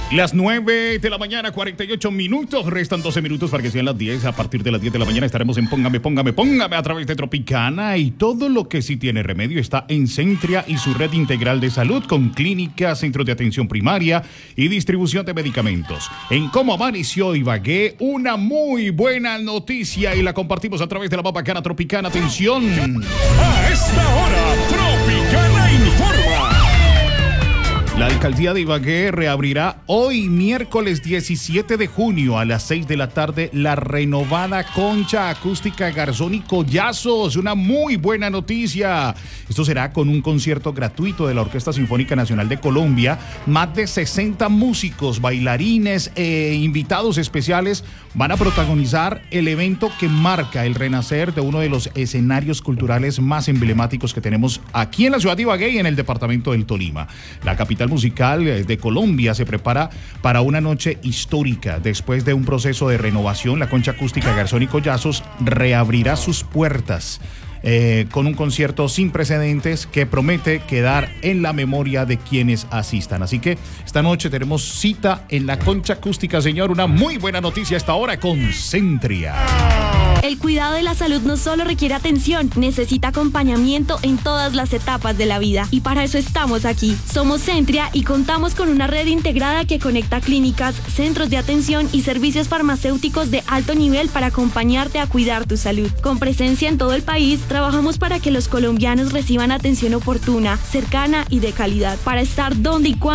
Las 9 de la mañana, 48 minutos. Restan 12 minutos para que sean las 10. A partir de las 10 de la mañana estaremos en Póngame a través de Tropicana. Y todo lo que sí tiene remedio está en Centria y su red integral de salud con clínicas, centros de atención primaria y distribución de medicamentos. En Cómo Amaneció Ibagué, una muy buena noticia y la compartimos a través de la más bacana Tropicana. Atención. A esta hora, Tropicana informa. La alcaldía de Ibagué reabrirá hoy, miércoles 17 de junio, a las 6 de la tarde, la renovada concha acústica Garzón y Collazos. Una muy buena noticia. Esto será con un concierto gratuito de la Orquesta Sinfónica Nacional de Colombia. Más de 60 músicos, bailarines e invitados especiales van a protagonizar el evento que marca el renacer de uno de los escenarios culturales más emblemáticos que tenemos aquí en la ciudad de Ibagué y en el departamento del Tolima. La capital musical de Colombia se prepara para una noche histórica. Después de un proceso de renovación, la concha acústica Garzón y Collazos reabrirá sus puertas con un concierto sin precedentes que promete quedar en la memoria de quienes asistan. Así que esta noche tenemos cita en la concha acústica, señor. Una muy buena noticia a esta hora con Centria. El cuidado de la salud no solo requiere atención, necesita acompañamiento en todas las etapas de la vida. Y para eso estamos aquí. Somos Centria y contamos con una red integrada que conecta clínicas, centros de atención y servicios farmacéuticos de alto nivel para acompañarte a cuidar tu salud. Con presencia en todo el país, trabajamos para que los colombianos reciban atención oportuna, cercana y de calidad, para estar donde y cuando